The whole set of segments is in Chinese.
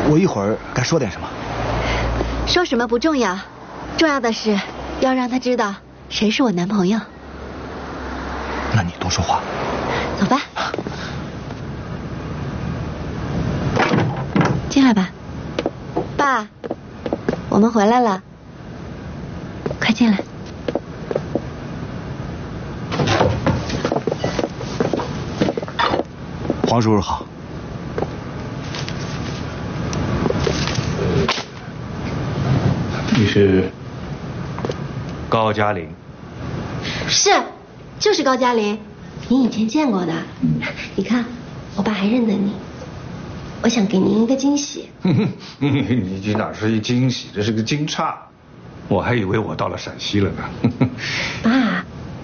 我一会儿该说点什么？ 说什么不重要，重要的是要让他知道谁是我男朋友。 那你多说话。 走吧，进来吧。爸，我们回来了，快进来。 黄叔叔好。 你是高加林？ 是，就是高加林，您以前见过的。你看，我爸还认得你。我想给您一个惊喜。 你这哪是一惊喜，这是个惊诧。我还以为我到了陕西了呢。 爸，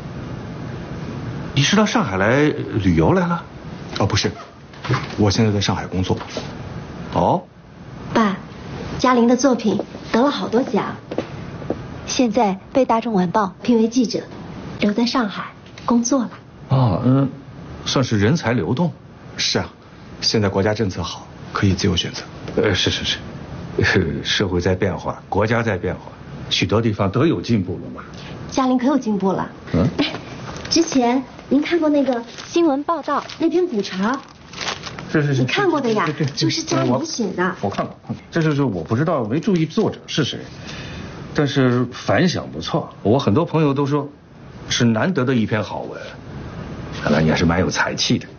你是到上海来旅游来了？ 哦，不是，我现在在上海工作。 哦， 爸，嘉玲的作品得了好多奖，现在被《大众晚报》聘为记者，留在上海工作了。 哦，算是人才流动。 是啊，现在国家政策好，可以自由选择。 是，社会在变化，国家在变化，许多地方都有进步了嘛。 嘉玲可有进步了。之前您看过那个新闻报道那篇古潮？ 是， 你看过的呀？ 对， 就是嘉玲写的。 我看过。这就是我不知道，没注意作者是谁，但是反响不错。我很多朋友都说，是难得的一篇好文。看来你还是蛮有才气的。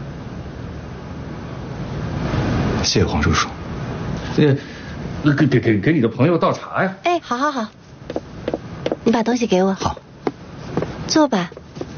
谢谢黄叔叔。 给你的朋友倒茶呀。 哎，好，你把东西给我。 好， 坐吧。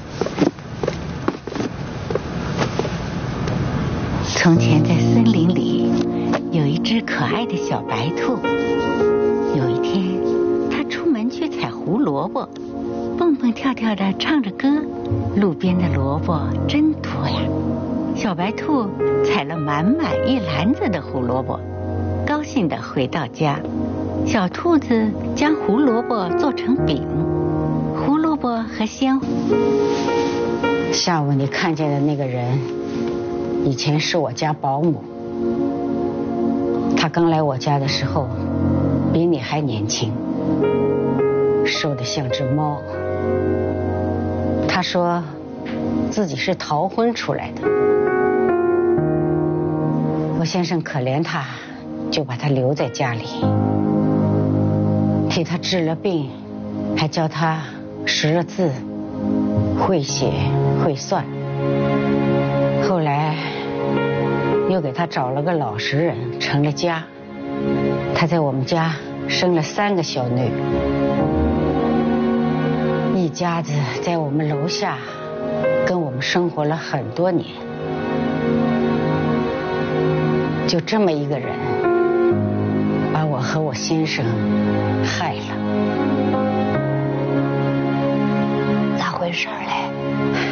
从前在森林里有一只可爱的小白兔。有一天，它出门去采胡萝卜，蹦蹦跳跳的唱着歌。路边的萝卜真多呀！小白兔采了满满一篮子的胡萝卜，高兴地回到家。小兔子将胡萝卜做成饼，胡萝卜和鲜。 下午你看见的那个人，以前是我家保姆。他刚来我家的时候，比你还年轻，瘦得像只猫。他说自己是逃婚出来的。我先生可怜他，就把他留在家里，替他治了病，还教他识了字，会写会算。后来又给他找了个老实人，成了家。他在我们家生了3个小女，一家子在我们楼下跟我们生活了很多年。就这么一个人，把我和我先生害了。 咋回事嘞？